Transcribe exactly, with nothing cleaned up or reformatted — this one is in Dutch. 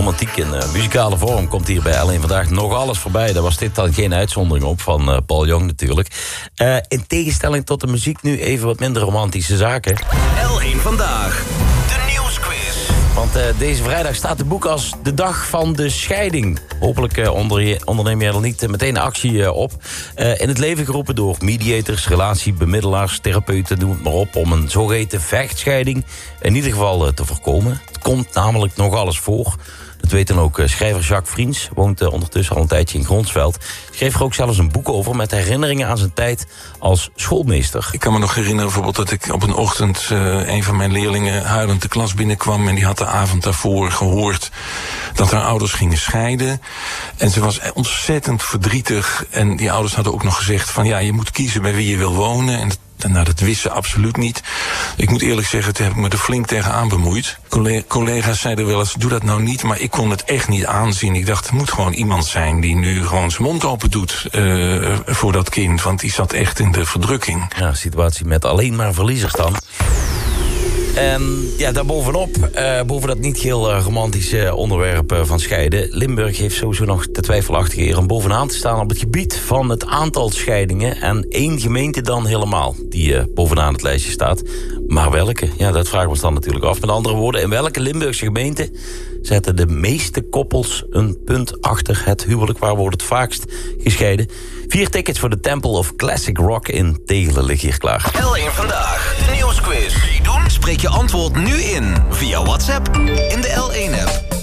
romantiek in uh, muzikale vorm komt hier bij L één Vandaag nog alles voorbij. Daar was dit dan geen uitzondering op van uh, Paul Young natuurlijk. Uh, in tegenstelling tot de muziek nu even wat minder romantische zaken. L één Vandaag, de nieuwsquiz. Want uh, deze vrijdag staat de boek als de dag van de scheiding. Hopelijk uh, onder, onderneem jij er niet uh, meteen actie uh, op. Uh, in het leven geroepen door mediators, relatiebemiddelaars, therapeuten, noem het maar op, om een zogeheten vechtscheiding in ieder geval uh, te voorkomen. Het komt namelijk nog alles voor. Dat weet dan ook uh, schrijver Jacques Vriens. Woont uh, ondertussen al een tijdje in Gronsveld. Schreef er ook zelfs een boek over met herinneringen aan zijn tijd als schoolmeester. Ik kan me nog herinneren bijvoorbeeld dat ik op een ochtend uh, een van mijn leerlingen huilend de klas binnenkwam. En die had de avond daarvoor gehoord dat haar ouders gingen scheiden. En ze was ontzettend verdrietig. En die ouders hadden ook nog gezegd van ja, je moet kiezen bij wie je wil wonen. En Nou, dat wist ze absoluut niet. Ik moet eerlijk zeggen, toen heb ik me er flink tegenaan bemoeid. Collega- collega's zeiden wel eens, doe dat nou niet, maar ik kon het echt niet aanzien. Ik dacht, er moet gewoon iemand zijn die nu gewoon zijn mond open doet uh, voor dat kind. Want die zat echt in de verdrukking. Ja, een situatie met alleen maar verliezers dan. En ja, daarbovenop, uh, boven dat niet heel uh, romantische onderwerp uh, van scheiden... Limburg heeft sowieso nog de twijfelachtige eer om bovenaan te staan op het gebied van het aantal scheidingen. En één gemeente dan helemaal, die uh, bovenaan het lijstje staat. Maar welke? Ja, dat vragen we ons dan natuurlijk af. Met andere woorden, in welke Limburgse gemeente zetten de meeste koppels een punt achter het huwelijk? Waar wordt het vaakst gescheiden? Vier tickets voor de Temple of Classic Rock in Tegelen liggen hier klaar. L één Vandaag, de nieuwsquiz. Spreek je antwoord nu in via WhatsApp in de L één app.